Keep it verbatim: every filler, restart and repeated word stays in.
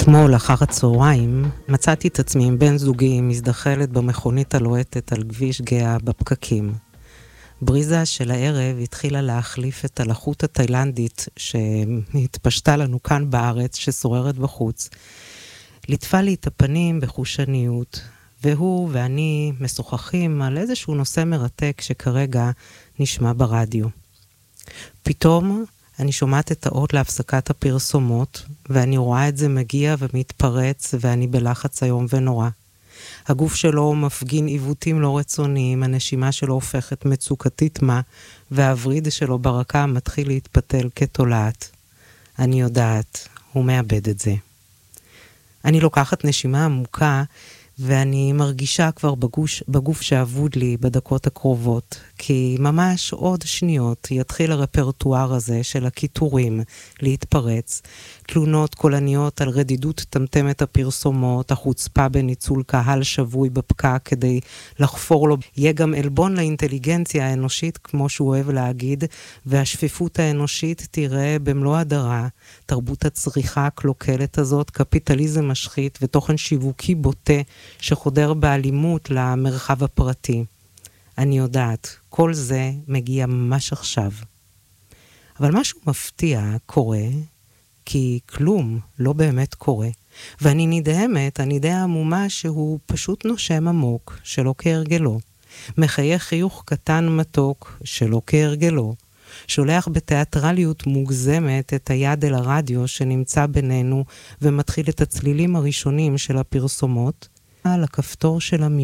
אתמול, אחר הצהריים, מצאתי את עצמי עם בן זוגי מזדחלת במכונית הלוהטת על כביש גאה בפקקים. בריזה של הערב התחילה להחליף את הלחות התאילנדית שהתפשטה לנו כאן בארץ, ששוררת בחוץ. ליטפה לי את הפנים בחושניות, והוא ואני משוחחים על איזשהו נושא מרתק שכרגע נשמע ברדיו. פתאום אני שומעת את האות להפסקת הפרסומות, ואני רואה את זה מגיע ומתפרץ, ואני בלחץ היום ונורא. הגוף שלו מפגין עיוותים לא רצוניים, הנשימה שלו הופכת מצוקתית מה, והווריד שלו ברקה מתחיל להתפתל כתולעת. אני יודעת, הוא מאבד את זה. אני לוקחת נשימה עמוקה, ואני מרגישה כבר בגוש, בגוף שעבוד לי בדקות הקרובות, כי ממש עוד שניות יתחיל הרפרטואר הזה של הכיתורים להתפרץ, תלונות קולניות על רדידות תמתמת הפרסומות, החוצפה בניצול קהל שבוי בפקק כדי לחפור לו, יהיה גם אלבון לאינטליגנציה האנושית כמו שהוא אוהב להגיד, והשפיפות האנושית תראה במלוא הדרה, תרבות הצריכה הקלוקלת הזאת, קפיטליזם משחית ותוכן שיווקי בוטה, שחודר באלימות למרחב הפרטי. אני יודעת, כל זה מגיע ממש עכשיו. אבל משהו מפתיע קורה, כי כלום לא באמת קורה. ואני נדהמת, אני די עמומה שהוא פשוט נושם עמוק, שלא כהרגלו. מחייך חיוך קטן מתוק, שלא כהרגלו. שולח בתיאטרליות מוגזמת את היד אל הרדיו שנמצא בינינו, ומתחיל את הצלילים הראשונים של הפרסומות, על הכפתור של המיוט.